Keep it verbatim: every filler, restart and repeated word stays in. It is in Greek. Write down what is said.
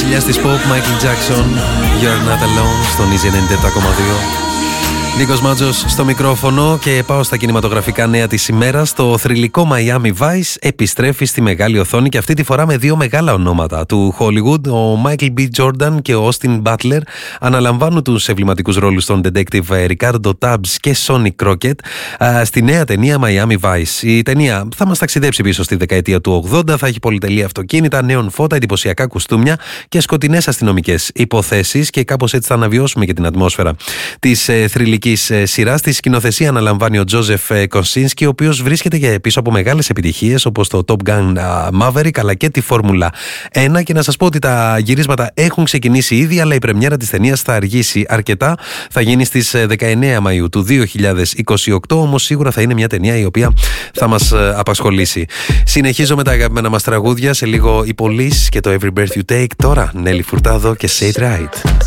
βασιλιάς της pop, Michael Jackson, You're Not Alone, στον Easy ενενήντα επτά κόμμα δύο. Νίκος Μάτζος στο μικρόφωνο και πάω στα κινηματογραφικά νέα της ημέρας. Το θρυλικό Miami Vice επιστρέφει στη μεγάλη οθόνη και αυτή τη φορά με δύο μεγάλα ονόματα του Hollywood. Ο Michael B. Jordan και ο Austin Butler αναλαμβάνουν τους εμβληματικούς ρόλους των detective Ricardo Tubbs και Sonny Crockett στη νέα ταινία Miami Vice. Η ταινία θα μας ταξιδέψει πίσω στη δεκαετία του ογδόντα, θα έχει πολυτελή αυτοκίνητα, νέων φώτα, εντυπωσιακά κουστούμια και σκοτεινές αστυνομικές υποθέσεις και κάπως έτσι θα αναβιώσουμε και την ατμόσφαιρα της ε, θρυλικής σειρά. Στη σκηνοθεσία αναλαμβάνει ο Τζόζεφ Κονσίνσκι, ο οποίος βρίσκεται πίσω από μεγάλες επιτυχίες όπως το Top Gun Maverick αλλά και τη Φόρμουλα ένα. Και να σας πω ότι τα γυρίσματα έχουν ξεκινήσει ήδη, αλλά η πρεμιέρα της ταινίας θα αργήσει αρκετά. Θα γίνει στις δεκαεννέα Μαΐου του δύο χιλιάδες είκοσι οκτώ, όμως σίγουρα θα είναι μια ταινία η οποία θα μας απασχολήσει. Συνεχίζω με τα αγαπημένα μας τραγούδια. Σε λίγο η Police και το Every Breath You Take. Τώρα Νέλη Φουρτάδο και Say It Right.